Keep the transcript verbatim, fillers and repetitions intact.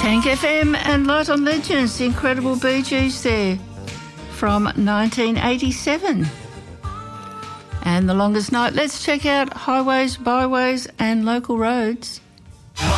Tank F M and Light on Legends, the incredible Bee Gees there from nineteen eighty-seven. And The Longest Night. Let's check out highways, byways and local roads.